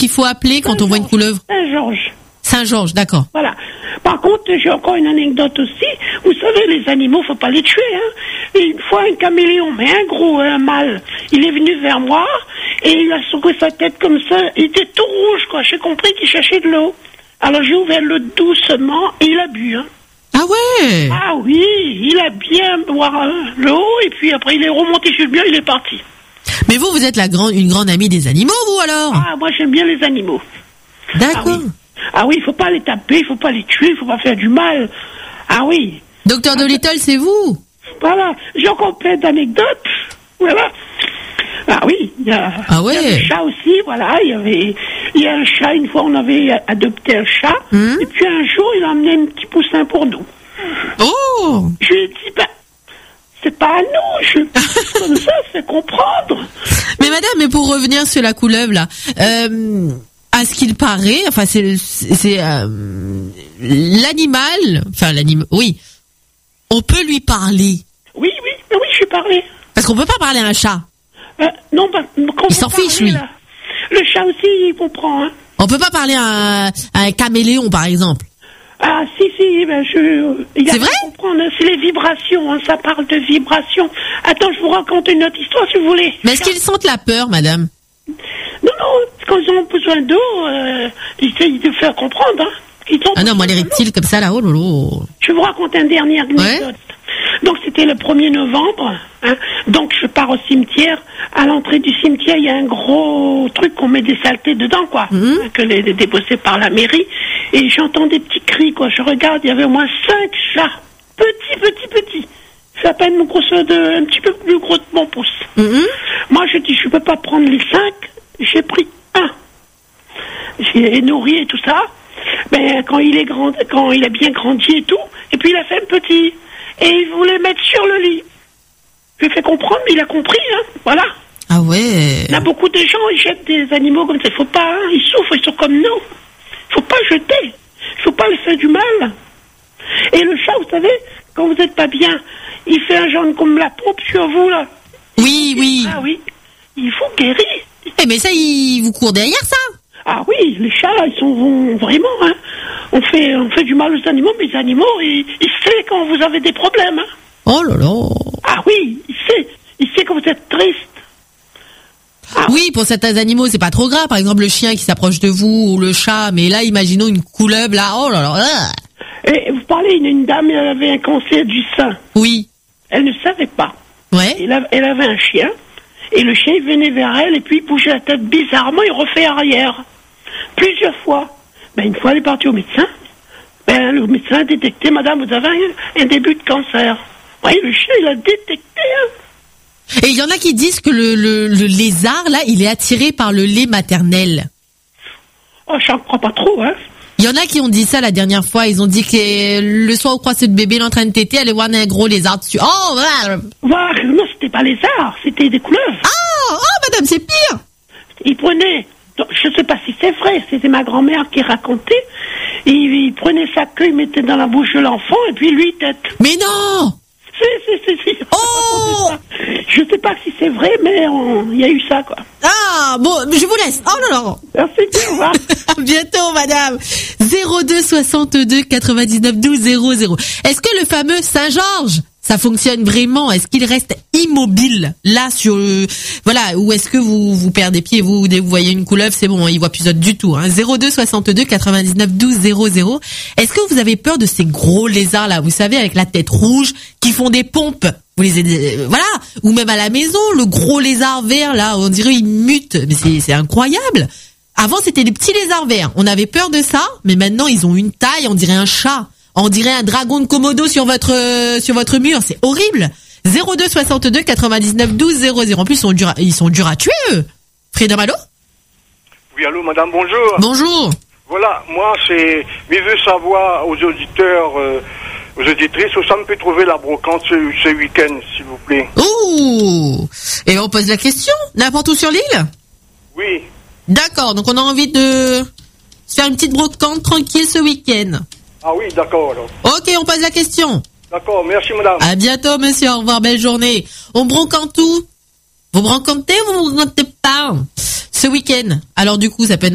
qu'il faut appeler quand on voit une couleuvre? Saint-Georges. Saint-Georges, d'accord. Voilà. Par contre, j'ai encore une anecdote aussi. Vous savez, les animaux, faut pas les tuer, hein. Et une fois, un caméléon, mais un gros, un mâle, il est venu vers moi, et il a secoué sa tête comme ça. Il était tout rouge, quoi. J'ai compris qu'il cherchait de l'eau. Alors j'ai ouvert l'eau doucement, et il a bu, hein. Ah ouais? Ah oui, il a bien boire l'eau, et puis après, il est remonté sur le mur, il est parti. Mais vous êtes une grande amie des animaux, vous, alors? Ah, moi, j'aime bien les animaux. D'accord. Ah oui, il faut pas les taper, il faut pas les tuer, il faut pas faire du mal. Ah oui. Docteur Dolittle, c'est vous? Voilà, j'ai encore plein d'anecdotes. Voilà. Ah oui, il y a le chat aussi, voilà. Il y a un chat, une fois on avait adopté un chat, et puis un jour il a amené un petit poussin pour nous. Oh! Je lui ai dit, c'est pas à nous, comme ça, c'est comprendre. Mais madame, pour revenir sur la couleuvre, là, à ce qu'il paraît, enfin, c'est l'animal, oui, on peut lui parler. Oui, je parlais. Parce qu'on peut pas parler à un chat. Non, il s'en fiche, lui. Là, le chat aussi, il comprend, hein. On peut pas parler à un caméléon, par exemple. Ah, si, il c'est vrai? Comprendre, c'est les vibrations, hein, ça parle de vibrations. Attends, je vous raconte une autre histoire, si vous voulez. Mais est-ce qu'ils sentent la peur, madame? Non, quand ils ont besoin d'eau, ils essayent de faire comprendre, hein. Ah non, moi, les reptiles comme ça, là, oh lolo. Je vais vous raconter une dernière anecdote. Ouais. Donc, c'était le 1er novembre, hein. Donc, je pars au cimetière. À l'entrée du cimetière, il y a un gros truc qu'on met des saletés dedans, quoi, que les déposés par la mairie. Et j'entends des petits cris, quoi. Je regarde, il y avait au moins 5 chats. Petits. C'est à peine mon grosseur un petit peu plus gros de mon pouce. Moi, je dis, je peux pas prendre les 5. J'ai pris un. J'ai nourri et tout ça. Mais quand il a bien grandi et tout, et puis il a fait un petit. Et il voulait mettre sur le lit. Je lui ai fait comprendre, mais il a compris, hein. Voilà. Ah ouais. Il y a beaucoup de gens, ils jettent des animaux comme ça. Il faut pas, hein. Ils souffrent, ils sont comme nous. Il faut pas jeter. Il faut pas lui faire du mal. Et le chat, vous savez, quand vous n'êtes pas bien, il fait un genre comme la pompe sur vous, là. Oui. Ah oui. Il faut guérir. Eh mais ça, il vous court derrière, ça. Ah oui, les chats, ils sont vraiment, hein. On fait du mal aux animaux, mais les animaux, ils savent quand vous avez des problèmes, hein. Oh là là. Ah oui, il sait quand vous êtes triste. Ah. Oui, pour certains animaux, c'est pas trop grave. Par exemple, le chien qui s'approche de vous ou le chat. Mais là, imaginons une couleuvre, là. Oh là là. Et vous parlez d'une dame, elle avait un cancer du sein. Oui. Elle ne savait pas. Ouais. Elle avait un chien. Et le chien, il venait vers elle, et puis il bougeait la tête bizarrement, il refait arrière. Plusieurs fois. Une fois, elle est partie au médecin. Le médecin a détecté, madame, vous avez un début de cancer. Oui, le chien, il a détecté, hein. Et il y en a qui disent que le lézard, là, il est attiré par le lait maternel. Oh, je n'en crois pas trop, hein. Il y en a qui ont dit ça la dernière fois. Ils ont dit que le soir où croisait le bébé, il est en train de téter, allait voir un gros lézard dessus. Oh, voilà. Non, c'était pas lézard, c'était des couleuvres. Oh, madame, c'est pire. Il prenait, je ne sais pas si c'est vrai, c'était ma grand-mère qui racontait. Il prenait sa queue, il mettait dans la bouche de l'enfant, et puis lui, tête. Mais non. Si. Oh. Je sais pas si c'est vrai, mais il y a eu ça, quoi. Ah, bon, je vous laisse. Oh là là. Merci, au revoir. À bientôt, madame. 02 62 99 12 00. Est-ce que le fameux Saint-Georges, ça fonctionne vraiment? Est-ce qu'il reste immobile là sur voilà, ou est-ce que vous perdez pied, dès que vous voyez une couleuvre, c'est bon, il voit plus du tout, hein. 02 62 99 12 00. Est-ce que vous avez peur de ces gros lézards là, vous savez, avec la tête rouge, qui font des pompes? Vous voilà, ou même à la maison, le gros lézard vert là, on dirait il mute, mais c'est incroyable. Avant, c'était des petits lézards verts. On avait peur de ça, mais maintenant ils ont une taille, on dirait un chat. On dirait un dragon de Komodo sur votre mur, c'est horrible. 02 62 99 12 00. En plus, ils sont durs à tuer, eux. Frida Malo? Oui, allô, madame, bonjour. Bonjour. Voilà, moi, je veux savoir aux auditeurs, aux auditrices, où ça me peut trouver la brocante ce week-end, s'il vous plaît. Ouh. Et on pose la question, n'importe où sur l'île? Oui. D'accord, donc on a envie de se faire une petite brocante tranquille ce week-end. Ah oui, d'accord, alors. Ok, on pose la question. D'accord, merci, madame. À bientôt, monsieur, au revoir, belle journée. On brocante où? Vous brocantez ou vous brocantez pas? Ce week-end. Alors, du coup, ça peut être